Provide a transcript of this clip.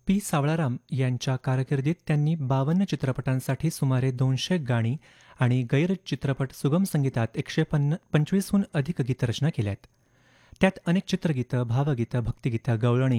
P. Savalaram यांच्या कारकिर्दीत त्यांनी 52 चित्रपटांसाठी सुमारे 200 गाणी आणि गैर चित्रपट सुगम संगीतात 125हून अधिक गीतरचना केल्या आहेत. त्यात अनेक चित्रगीतं, भावगीतं, भक्तिगीतं, गवळणी